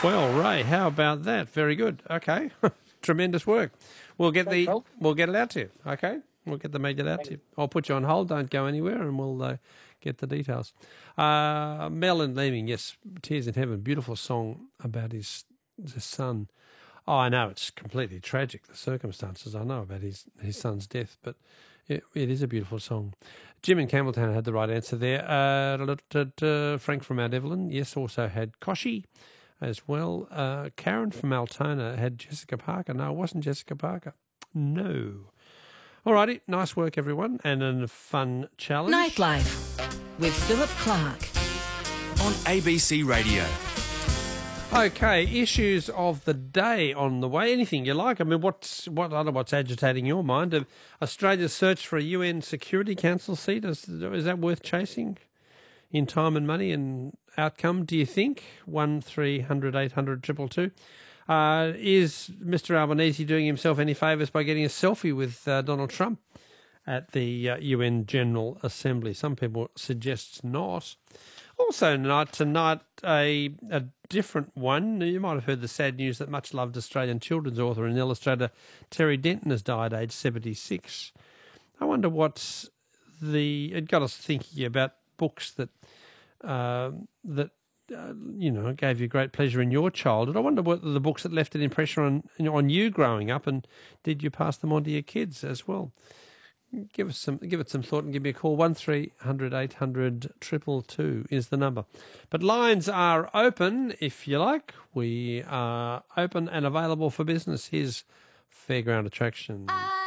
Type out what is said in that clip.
Well, Ray, how about that? Very good. Okay, tremendous work. We'll get it out to you. Okay, we'll get the media out to you. I'll put you on hold. Don't go anywhere, and we'll get the details. Mel and Leeming, yes, Tears in Heaven, beautiful song about his son. Oh, I know it's completely tragic, the circumstances. I know about his son's death, but it is a beautiful song. Jim in Campbelltown had the right answer there. Frank from Mount Evelyn, yes, also had Koshy as well. Karen from Altona had Jessica Parker. No, it wasn't Jessica Parker. No. All righty, nice work, everyone, and a fun challenge. Nightlife with Philip Clark on ABC Radio. Okay, issues of the day on the way. Anything you like. I mean, what's agitating your mind? Australia's search for a UN Security Council seat, is that worth chasing in time and money and outcome, do you think? 1300 800 222. Is Mr Albanese doing himself any favours by getting a selfie with Donald Trump at the UN General Assembly? Some people suggest not. Also tonight, a different one. You might have heard the sad news that much-loved Australian children's author and illustrator Terry Denton has died aged 76. I wonder it got us thinking about books that gave you great pleasure in your childhood. I wonder what the books that left an impression on you growing up, and did you pass them on to your kids as well? Give it some thought and give me a call. 1300 800 222 is the number. But lines are open if you like. We are open and available for business. Here's Fairground Attraction.